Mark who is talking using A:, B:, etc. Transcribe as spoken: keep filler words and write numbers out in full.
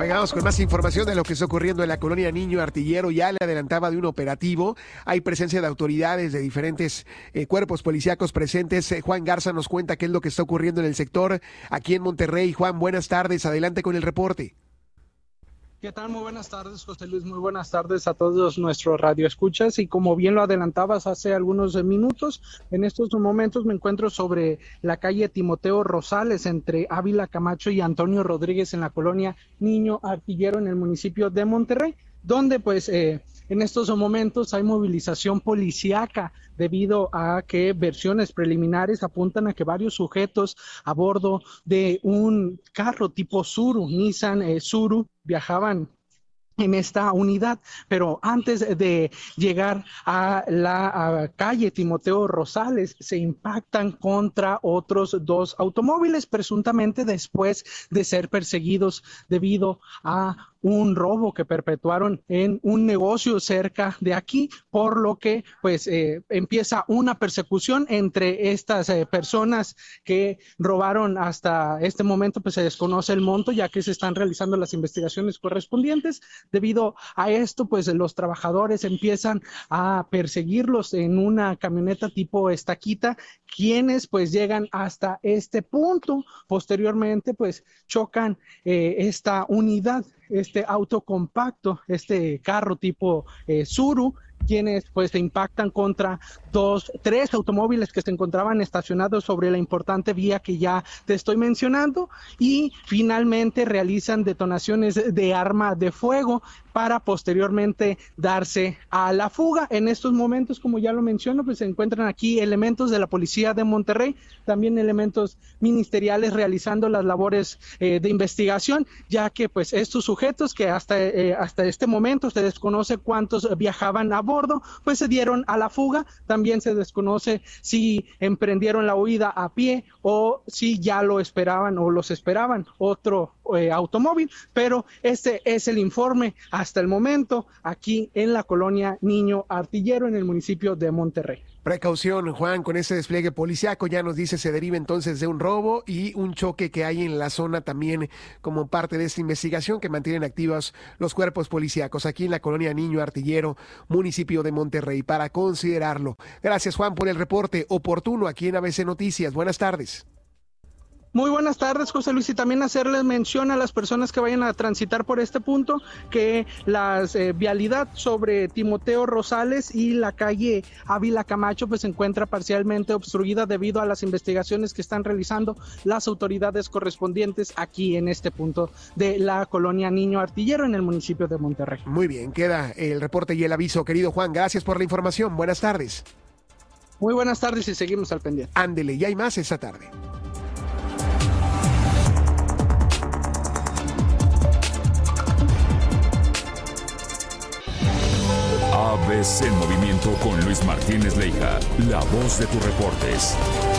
A: Vamos con más información de lo que está ocurriendo en la colonia Niño Artillero. Ya le adelantaba de un operativo. Hay presencia de autoridades de diferentes eh, cuerpos policíacos presentes. Eh, Juan Garza nos cuenta qué es lo que está ocurriendo en el sector aquí en Monterrey. Juan, buenas tardes. Adelante con el reporte.
B: ¿Qué tal? Muy buenas tardes, José Luis. Muy buenas tardes a todos nuestros radioescuchas. Y como bien lo adelantabas hace algunos minutos, en estos momentos me encuentro sobre la calle Timoteo Rosales, entre Ávila Camacho y Antonio Rodríguez, en la colonia Niño Artillero, en el municipio de Monterrey, donde pues eh, en estos momentos hay movilización policíaca debido a que versiones preliminares apuntan a que varios sujetos a bordo de un carro tipo Tsuru, Nissan eh, Tsuru, viajaban en esta unidad, pero antes de llegar a la a calle Timoteo Rosales se impactan contra otros dos automóviles, presuntamente después de ser perseguidos debido a un robo que perpetuaron en un negocio cerca de aquí, por lo que pues eh, empieza una persecución entre estas eh, personas que robaron. Hasta este momento pues se desconoce el monto, ya que se están realizando las investigaciones correspondientes. Debido a esto pues los trabajadores empiezan a perseguirlos en una camioneta tipo estaquita, quienes pues llegan hasta este punto. Posteriormente pues chocan eh, esta unidad, este auto compacto, este carro tipo eh, Tsuru, quienes pues se impactan contra dos, tres automóviles que se encontraban estacionados sobre la importante vía que ya te estoy mencionando, y finalmente realizan detonaciones de arma de fuego para posteriormente darse a la fuga. En estos momentos, como ya lo menciono, pues se encuentran aquí elementos de la Policía de Monterrey, también elementos ministeriales realizando las labores eh, de investigación, ya que pues estos sujetos que hasta, eh, hasta este momento se desconoce cuántos viajaban a bordo, pues se dieron a la fuga. También se desconoce si emprendieron la huida a pie o si ya lo esperaban o los esperaban otro eh, automóvil, pero este es el informe hasta el momento aquí en la colonia Niño Artillero, en el municipio de Monterrey.
A: Precaución, Juan, con ese despliegue policiaco, ya nos dice, se deriva entonces de un robo y un choque que hay en la zona también como parte de esta investigación que mantienen activos los cuerpos policíacos aquí en la colonia Niño Artillero, municipio de Monterrey, para considerarlo. Gracias, Juan, por el reporte oportuno aquí en A B C Noticias. Buenas tardes.
B: Muy buenas tardes, José Luis, y también hacerles mención a las personas que vayan a transitar por este punto que la eh, vialidad sobre Timoteo Rosales y la calle Ávila Camacho pues se encuentra parcialmente obstruida debido a las investigaciones que están realizando las autoridades correspondientes aquí en este punto de la colonia Niño Artillero, en el municipio de Monterrey.
A: Muy bien, queda el reporte y el aviso, querido Juan. Gracias por la información. Buenas tardes.
B: Muy buenas tardes y seguimos al pendiente.
A: Ándele, y hay más esta tarde.
C: A B C en movimiento con Luis Martínez Leija, la voz de tus reportes.